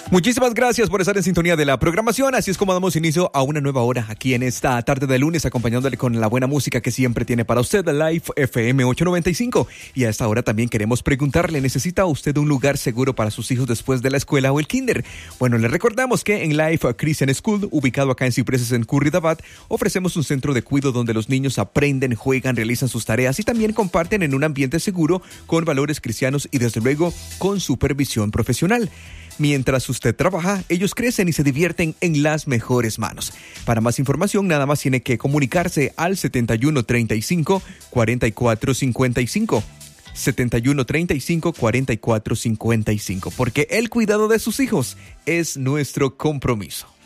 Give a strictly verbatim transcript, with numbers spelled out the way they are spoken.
Muchísimas gracias por estar en sintonía de la programación. Así es como damos inicio a una nueva hora aquí en esta tarde de lunes, acompañándole con la buena música que siempre tiene para usted Life F M ochocientos noventa y cinco. Y a esta hora también queremos preguntarle, ¿necesita usted un lugar seguro para sus hijos después de la escuela o el kinder? Bueno, le recordamos que en Life Christian School, ubicado acá en Cipreses en Curridabat, ofrecemos un centro de cuidado donde los niños aprenden, juegan, realizan sus tareas y también comparten en un ambiente seguro con valores cristianos y desde luego con supervisión profesional. Mientras usted trabaja, ellos crecen y se divierten en las mejores manos. Para más información, nada más tiene que comunicarse al setenta y uno treinta y cinco, cuarenta y cuatro cincuenta y cinco. setenta y uno treinta y cinco, cuarenta y cuatro cincuenta y cinco. Porque el cuidado de sus hijos es nuestro compromiso.